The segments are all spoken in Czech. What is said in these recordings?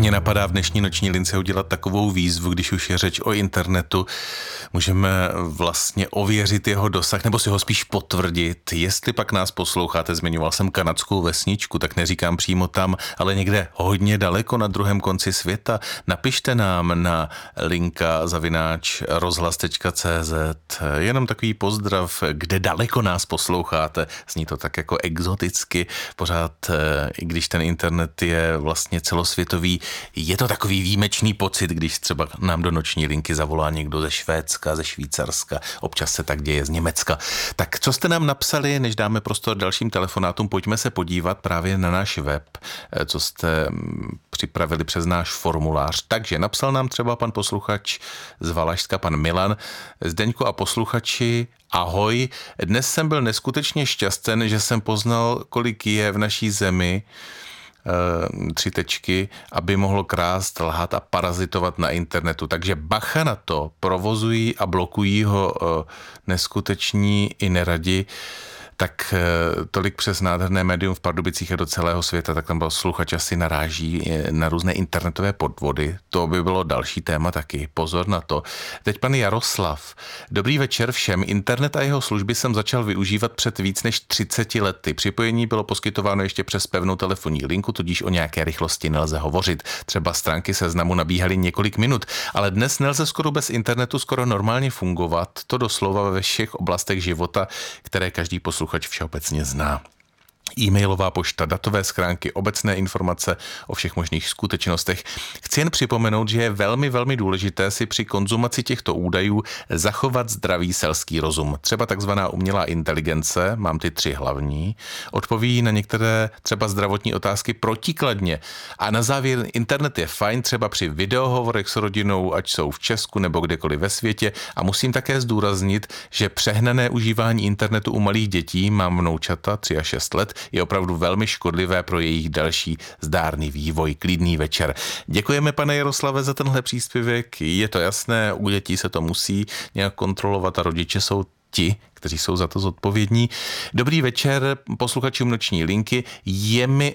Mě napadá v dnešní noční lince udělat takovou výzvu, když už je řeč o internetu. Můžeme vlastně ověřit jeho dosah, nebo si ho spíš potvrdit. Jestli pak nás posloucháte, zmiňoval jsem kanadskou vesničku, tak neříkám přímo tam, ale někde hodně daleko na druhém konci světa. Napište nám na linka@rozhlas.cz. Jenom takový pozdrav, kde daleko nás posloucháte. Zní to tak jako exoticky. Pořád, i když ten internet je vlastně celosvětový, je to takový výjimečný pocit, když třeba nám do noční linky zavolá někdo ze Švédska, ze Švýcarska, občas se tak děje z Německa. Tak co jste nám napsali, než dáme prostor dalším telefonátům, pojďme se podívat právě na náš web, co jste připravili přes náš formulář. Takže napsal nám třeba pan posluchač z Valašska, pan Milan. Zdeňku a posluchači, ahoj, dnes jsem byl neskutečně šťasten, že jsem poznal, kolik je v naší zemi, 3 tečky, aby mohlo krást, lhát a parazitovat na internetu. Takže bacha na to, provozují a blokují ho neskuteční i neradi. Tak tolik přes nádherné médium v Pardubicích a do celého světa, tak tam byl sluchač asi naráží na různé internetové podvody. To by bylo další téma taky. Pozor na to. Teď pan Jaroslav. Dobrý večer všem. Internet a jeho služby jsem začal využívat před víc než 30 lety. Připojení bylo poskytováno ještě přes pevnou telefonní linku, tudíž o nějaké rychlosti nelze hovořit. Třeba stránky seznamu nabíhaly několik minut, ale dnes nelze skoro bez internetu skoro normálně fungovat. To doslova ve všech oblastech života, které každý posluchač všeobecně zná. E-mailová pošta, datové schránky, obecné informace o všech možných skutečnostech. Chci jen připomenout, že je velmi, velmi důležité si při konzumaci těchto údajů zachovat zdravý selský rozum. Třeba takzvaná umělá inteligence, mám ty 3 hlavní, odpoví na některé třeba zdravotní otázky protikladně. A na závěr, internet je fajn třeba při videohovorech s rodinou, ať jsou v Česku nebo kdekoliv ve světě. A musím také zdůraznit, že přehnané užívání internetu u malých dětí, mám vnoučata 3 a 6 let, je opravdu velmi škodlivé pro jejich další zdárný vývoj. Klidný večer. Děkujeme, pane Jaroslave, za tenhle příspěvek. Je to jasné, u dětí se to musí nějak kontrolovat a rodiče jsou ti, kteří jsou za to zodpovědní. Dobrý večer posluchačům noční linky. Je mi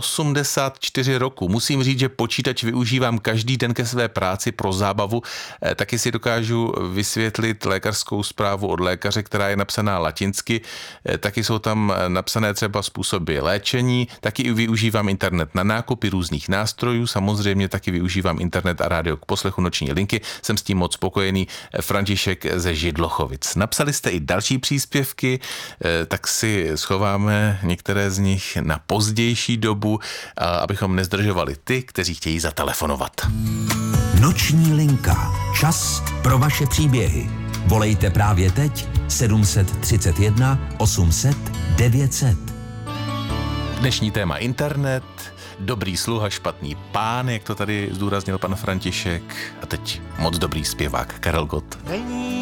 84 roku. Musím říct, že počítač využívám každý den ke své práci pro zábavu. Taky si dokážu vysvětlit lékařskou zprávu od lékaře, která je napsaná latinsky. Taky jsou tam napsané třeba způsoby léčení. Taky využívám internet na nákupy různých nástrojů. Samozřejmě taky využívám internet a rádio k poslechu noční linky. Jsem s tím moc spokojený. František ze Židlochovic. Napsali jste i další příspěvky, tak si schováme některé z nich na pozdější dobu, abychom nezdržovali ty, kteří chtějí zatelefonovat. Noční linka. Čas pro vaše příběhy. Volejte právě teď 731 800 900. Dnešní téma internet, dobrý sluha, špatný pán, jak to tady zdůraznil pan František, a teď moc dobrý zpěvák Karel Gott.